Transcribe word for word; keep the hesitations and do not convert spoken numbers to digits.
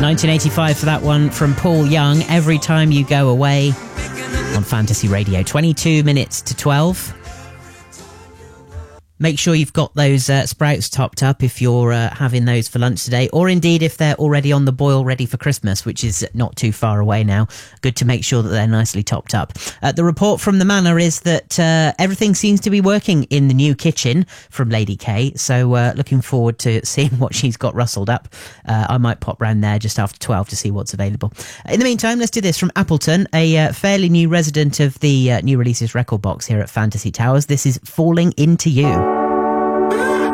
nineteen eighty-five for that one from Paul Young, Every Time You Go Away, on Fantasy Radio. twenty-two minutes to twelve. Make sure you've got those uh, sprouts topped up if you're uh, having those for lunch today, or indeed if they're already on the boil ready for Christmas, which is not too far away now. Good to make sure that they're nicely topped up. Uh, the report from the Manor is that uh, everything seems to be working in the new kitchen from Lady K, so uh, looking forward to seeing what she's got rustled up. Uh, I might pop round there just after twelve to see what's available. In the meantime, let's do this from Appleton, a uh, fairly new resident of the uh, new releases record box here at Fantasy Towers. This is Falling Into You.